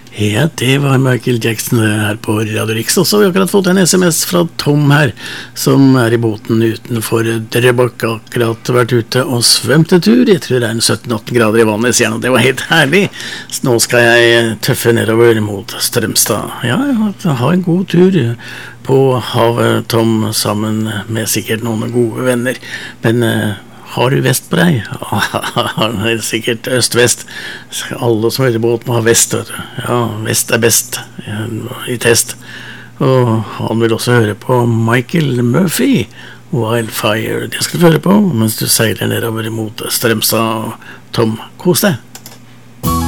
Ja, det var Michael Jackson her på Radio Riks. Og så har vi akkurat fått en SMS fra Tom her, som er i båten utenfor Drøbak. Akkurat vært ute og svømt en tur. Jeg tror det er en 17-18 grader i vannet, sier han. Det var helt herlig. Så nå skal jeg tøffe nedover mot Strømstad. Ja, jeg har en god tur på havet, Tom, sammen med sikkert noen gode venner. Men har du vest på deg? Det er sikkert øst-vest. Alle som hører båt må ha vest, vet du. Ja, vest er best i test. Og han vil også høre på Michael Murphy, Wildfire. Det skal du høre på mens du seiler nedover mot Strømstad. Tom, kos deg!